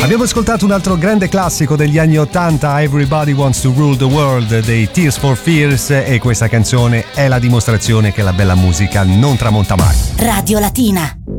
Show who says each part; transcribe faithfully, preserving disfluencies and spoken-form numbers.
Speaker 1: Abbiamo ascoltato un altro grande classico degli anni ottanta, Everybody Wants to Rule the World dei Tears for Fears, e questa canzone è la dimostrazione che la bella musica non tramonta mai.
Speaker 2: Radio Latina.